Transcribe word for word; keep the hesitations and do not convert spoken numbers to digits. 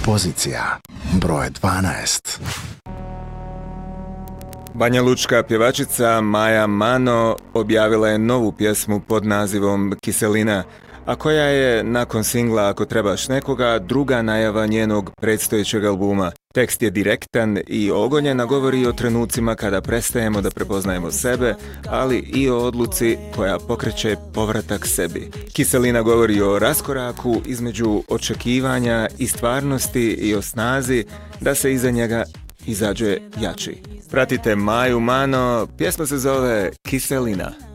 Pozicija broj dvanaest. Banjalučka pjevačica Maja Mano objavila je novu pjesmu pod nazivom Kiselina, a koja je, nakon singla Ako trebaš nekoga, druga najava njenog predstojećeg albuma. Tekst je direktan i ogonjen, a govori o trenucima kada prestajemo da prepoznajemo sebe, ali i o odluci koja pokreće povratak sebi. Kiselina govori o raskoraku između očekivanja i stvarnosti i o snazi da se iza njega izađe jači. Pratite Maju Mano, pjesma se zove Kiselina.